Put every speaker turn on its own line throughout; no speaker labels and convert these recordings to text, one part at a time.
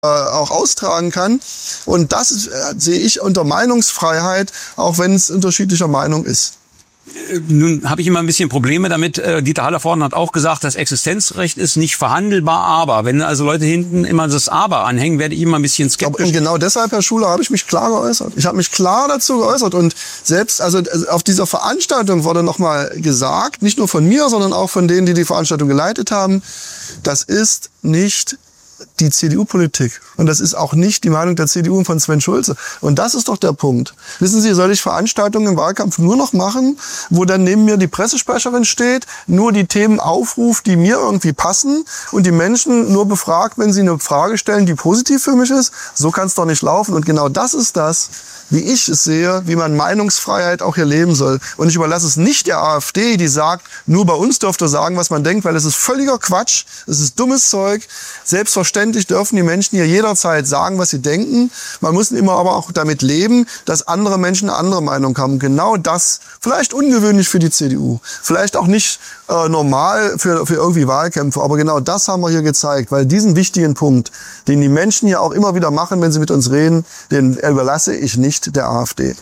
auch austragen kann. Und das sehe ich unter Meinungsfreiheit, auch wenn es unterschiedlicher Meinung ist.
Nun habe ich immer ein bisschen Probleme damit. Dieter Hallervorden hat auch gesagt, das Existenzrecht ist nicht verhandelbar, aber wenn also Leute hinten immer das Aber anhängen, werde ich immer ein bisschen skeptisch.
Und genau deshalb, Herr Schuler, habe ich mich klar geäußert. Ich habe mich klar dazu geäußert und selbst, also auf dieser Veranstaltung wurde nochmal gesagt, nicht nur von mir, sondern auch von denen, die die Veranstaltung geleitet haben, das ist nicht die CDU-Politik. Und das ist auch nicht die Meinung der CDU und von Sven Schulze. Und das ist doch der Punkt. Wissen Sie, soll ich Veranstaltungen im Wahlkampf nur noch machen, wo dann neben mir die Pressesprecherin steht, nur die Themen aufruft, die mir irgendwie passen und die Menschen nur befragt, wenn sie eine Frage stellen, die positiv für mich ist? So kann es doch nicht laufen. Und genau das ist das, wie ich es sehe, wie man Meinungsfreiheit auch hier leben soll. Und ich überlasse es nicht der AfD, die sagt, nur bei uns dürft ihr sagen, was man denkt, weil es ist völliger Quatsch, es ist dummes Zeug. Selbstverständlich dürfen die Menschen hier jederzeit sagen, was sie denken. Man muss immer aber auch damit leben, dass andere Menschen eine andere Meinung haben. Genau das, vielleicht ungewöhnlich für die CDU, vielleicht auch nicht normal für irgendwie Wahlkämpfe, aber genau das haben wir hier gezeigt, weil diesen wichtigen Punkt, den die Menschen hier auch immer wieder machen, wenn sie mit uns reden, den überlasse ich nicht der AfD.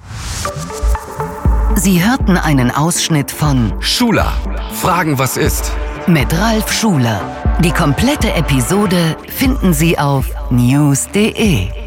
Sie hörten einen Ausschnitt von
Schuler, Fragen, was ist?
Mit Ralf Schuler. Die komplette Episode finden Sie auf news.de.